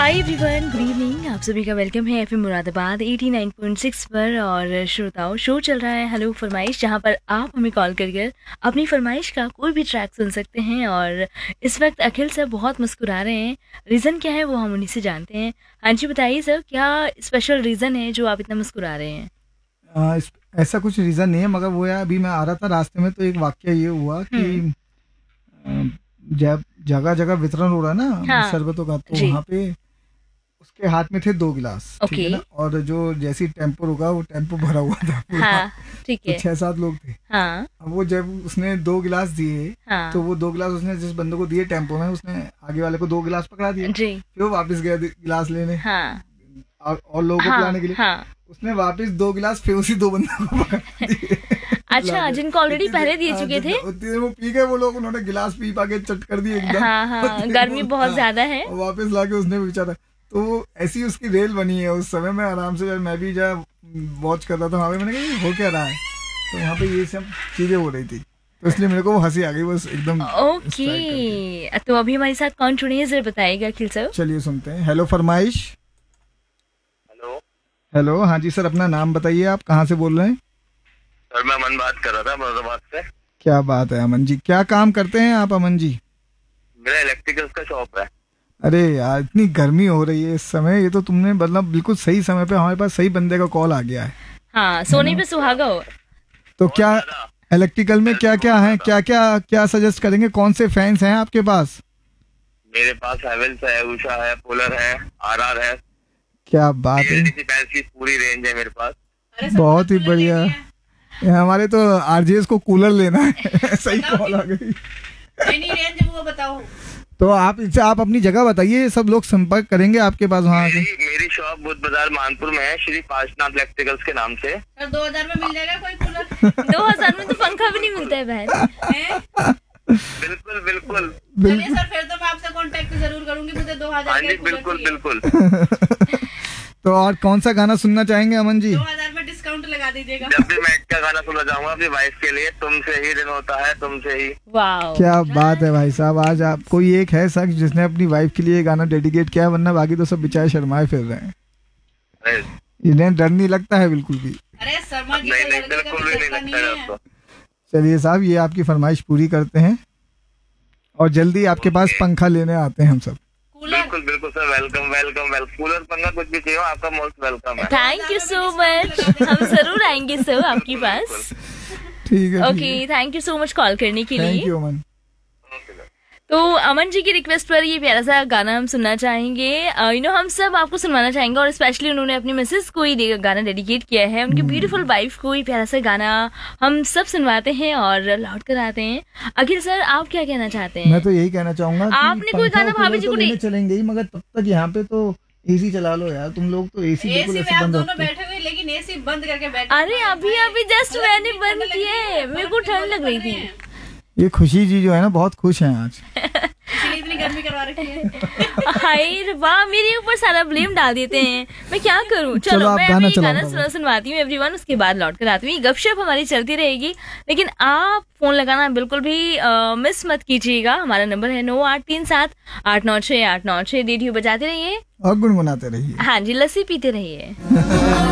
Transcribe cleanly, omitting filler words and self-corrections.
Hi everyone, good evening. आप सभी का वेलकम है एफएम मुरादाबाद 89.6 पर। और श्रोताओं, शो चल रहा है हेलो फरमाइश, जहां पर आप हमें कॉल कर अपनी फरमाइश का कोई भी ट्रैक सुन सकते हैं। और इस वक्त अखिल सर बहुत मुस्कुरा रहे हैं, रीज़न क्या है वो हम उन्हीं से जानते हैं। हाँ जी, बताइए सर, क्या स्पेशल रीज़न है जो आप इतना मुस्कुरा रहे हैं? ऐसा कुछ रीज़न नहीं है, मगर वो यार अभी मैं आ रहा था रास्ते में तो एक वाक्य ये हुआ कि जब जगह जगह वितरण हो रहा है ना हाँ, शरबतों का, तो जी। वहाँ पे उसके हाथ में थे 2 गिलास, ठीक है ओके। ना। और जो जैसी टेम्पो रुका वो टेम्पो भरा हुआ था पूरा। हाँ, ठीक तो है। 6-7 लोग थे। हाँ, अब वो जब उसने 2 गिलास दिए, हाँ, तो वो 2 गिलास उसने जिस बंदे को दिए टेम्पो में, उसने आगे वाले को 2 गिलास पकड़ा दिए। जी। फिर वो वापस गया गिलास लेने हाँ, और लोगों को हाँ, पिलाने के लिए। हाँ। उसने वापस 2 गिलास फिर उसी 2 बंदों को पकड़ा दिए। अच्छा, जिनको ऑलरेडी पहले दे चुके थे। उतनी देर वो पी गए वो लोग, उन्होंने गिलास पी पा के चट कर दिए एकदम। हाँ, हाँ, गर्मी बहुत ज्यादा है। और वापस लाके उसने बेचारा, तो ऐसी उसकी रेल बनी है। उस समय मैं आराम से, मैं भी जब वॉच कर रहा था वहाँ पे, मैंने कहा ये हो क्या रहा है, तो वहाँ पे ये सब चीजें हो रही थी, तो इसलिए मेरे को वो हंसी आ गई बस एकदम। ओके, तो अभी हमारे साथ कौन जुड़े हैं जरा बताइएगा अखिल सर। चलिए सुनते हैं। हेलो फरमाइश। हेलो हेलो, हाँ जी सर, अपना नाम बताइए, आप कहाँ से बोल रहे हैं? सर, मैं अमन बात कर रहा था मुरादाबाद से। क्या बात है अमन जी, क्या काम करते हैं आप अमन जी? मेरा इलेक्ट्रिकल्स का शॉप है। अरे यार, इतनी गर्मी हो रही है इस समय, ये तो तुमने मतलब बिल्कुल सही समय पे हमारे पास सही बंदे का कॉल आ गया है। हाँ, सोने पे सुहागा हो। तो बहुत क्या ज्यादा। इलेक्ट्रिकल में क्या क्या है, क्या क्या क्या सजेस्ट करेंगे, कौन से फैंस हैं आपके पास? मेरे पास हैवेल्स है, उषा है, पोलर है, आरआर है। क्या बात है, डीएलडीसी फैंस की पूरी रेंज है मेरे पास। बहुत ही बढ़िया। हमारे तो आरजेएस को कूलर लेना है। सही कॉल आ गई। नहीं रेंज वो बताओ। तो आप इनसे, आप अपनी जगह बताइए, सब लोग संपर्क करेंगे आपके पास वहाँ आके। मेरी शॉप बुद्ध बाजार मानपुर में है, श्री पांचनाथ इलेक्ट्रिकल्स के नाम से। सर 2000 में मिल जाएगा कोई कूलर? 2000 में तो पंखा भी नहीं मिलता है बहन। हैं? बिल्कुल बिल्कुल। चलिए सर, फिर तो मैं आपसे कांटेक्ट जरूर करूंगी, मुझे 2000 हाँ का जी, कूलर बिल्कुल चाहिए। बिल्कुल। तो और कौन सा गाना सुनना चाहेंगे अमन जी? 2000 में डिस्काउंट लगा दीजिएगा। जब भी मैं क्या गाना सुनना चाहूंगा अपनी वाइफ के लिए, तुमसे ही दिन होता है, तुमसे ही। वाओ, क्या बात है भाई साहब, आज आप कोई एक है शख्स जिसने अपनी वाइफ के लिए ये गाना डेडिकेट किया है, वरना बाकी तो सब बेचारे शर्माए फिर रहे हैं। अरे इन्हें डर नहीं लगता है बिल्कुल भी। अरे शर्मा जी नहीं को नहीं, लड़के का बिल्कुल भी नहीं धक्का लगता है है। आपको। चलिए साहब, ये आपकी फरमाइश पूरी करते हैं और जल्दी आपके पास पंखा लेने आते हैं हम सब। कूलर बिल्कुल बिल्कुल sir, welcome welcome welcome. Cooler पंखा कुछ भी चाहिए हो, आपका मोस्ट वेलकम है। Thank you so much. हम जरूर आएंगे सर आपके पास। ठीक है। Okay, thank you so much call करने के थैंक लिए। यू अमन। तो अमन जी की रिक्वेस्ट पर ये प्यारा सा गाना हम सुनना चाहेंगे। हम सब आपको सुनवाना चाहेंगे, और स्पेशली उन्होंने अपनी मिसेस को ही गाना डेडिकेट किया है, उनकी ब्यूटीफुल वाइफ को ही प्यारा सा गाना हम सब सुनवाते हैं और लौट कर आते हैं। अखिल सर, आप क्या कहना चाहते हैं? मैं तो यही कहना चाहूंगा कि आपने कोई पंखा गाना और भाभी जी कूलर को तो नहीं- लेने चलेंगे ही, मगर तब तक यहाँ पे तो एसी चला लो यार, तुम लोग तो एसी बिल्कुल एसी में ऐसे आप बंद दोनों रखते हो। बैठे हुए, लेकिन एसी बंद करके बैठे। अरे अभी अभी जस्ट मैंने बंद किया है, मेरे को ठंड लग रही थी। ये खुशी जी जो है ना, बहुत खुश हैं आज। इसलिए इतनी गर्मी करवा रखी है। हाय वाह, मेरे ऊपर सारा ब्लेम डाल देते हैं, मैं क्या करूं। चलो, चलो आप मैं गाना अभी चलाओ गाना बाबा। सुनवाती हूँ एवरीवन, उसके बाद लौट कर आती हूँ। गपशप हमारी चलती रहेगी, लेकिन आप फोन लगाना बिल्कुल भी मिस मत कीजिएगा। हमारा नंबर है 9837896896। रेडियो बजाते रहिए और गुनगुनाते रहिए। हाँ जी, लस्सी पीते रहिए।